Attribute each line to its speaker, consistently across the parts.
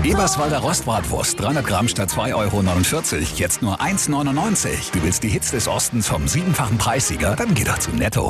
Speaker 1: Eberswalder Rostbratwurst, 300 Gramm statt 2,49 €, jetzt nur 1,99 €. Du willst die Hits des Ostens vom 7-fachen Preissieger? Dann geh doch zu Netto.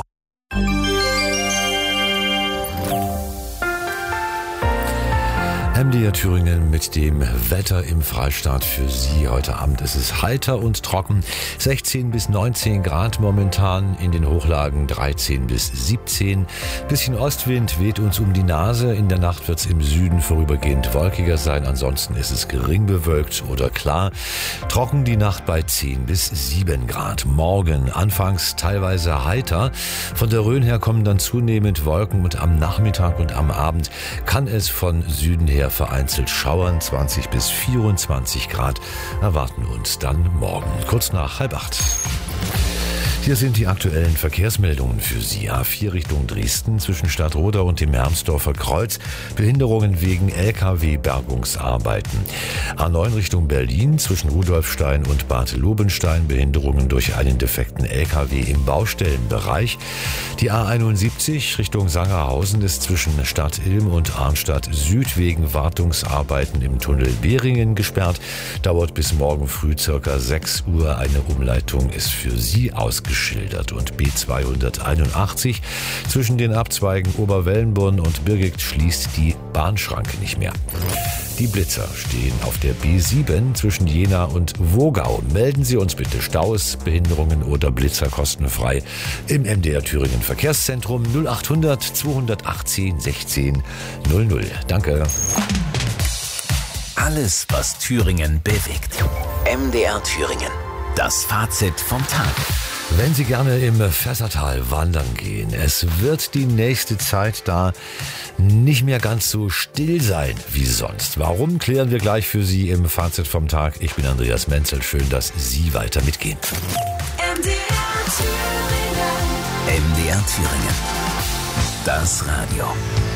Speaker 2: MDR Thüringen mit dem Wetter im Freistaat für Sie heute Abend. Es ist heiter und trocken. 16 bis 19 Grad momentan, in den Hochlagen 13 bis 17. Bisschen Ostwind weht uns um die Nase. In der Nacht wird es im Süden vorübergehend wolkiger sein. Ansonsten ist es gering bewölkt oder klar. Trocken die Nacht bei 10 bis 7 Grad. Morgen anfangs teilweise heiter. Von der Rhön her kommen dann zunehmend Wolken und am Nachmittag und am Abend kann es von Süden her vereinzelt schauern. 20 bis 24 Grad erwarten uns dann morgen, kurz nach 7:30. Hier sind die aktuellen Verkehrsmeldungen für Sie. A4 Richtung Dresden zwischen Stadtroda und dem Hermsdorfer Kreuz. Behinderungen wegen LKW-Bergungsarbeiten. A9 Richtung Berlin zwischen Rudolfstein und Bad Lobenstein. Behinderungen durch einen defekten LKW im Baustellenbereich. Die A71 Richtung Sangerhausen ist zwischen Stadt Ilm und Arnstadt Süd wegen Wartungsarbeiten im Tunnel Behringen gesperrt. Dauert bis morgen früh ca. 6 Uhr. Eine Umleitung ist für Sie ausgeschildert. Und B281 zwischen den Abzweigen Oberwellenborn und Birgit schließt die Bahnschranke nicht mehr. Die Blitzer stehen auf der B7 zwischen Jena und Wogau. Melden Sie uns bitte Staus, Behinderungen oder Blitzer kostenfrei im MDR Thüringen Verkehrszentrum 0800 218 16 00. Danke.
Speaker 1: Alles, was Thüringen bewegt. MDR Thüringen. Das Fazit vom Tag.
Speaker 2: Wenn Sie gerne im Fässertal wandern gehen, es wird die nächste Zeit da nicht mehr ganz so still sein wie sonst. Warum, klären wir gleich für Sie im Fazit vom Tag. Ich bin Andreas Menzel. Schön, dass Sie weiter mitgehen.
Speaker 1: MDR Thüringen. Das Radio.